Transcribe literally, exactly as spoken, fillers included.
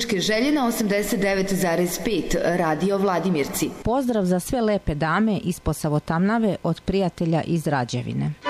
muzičke želje na osamdeset devet zarez pet Radio Vladimirci. Pozdrav za sve lepe dame iz Posavotamnave od prijatelja iz Rađevine.